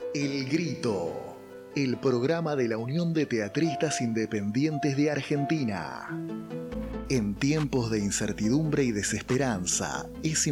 El Grito, el programa de la Unión de Teatristas Independientes de Argentina. En tiempos de incertidumbre y desesperanza, es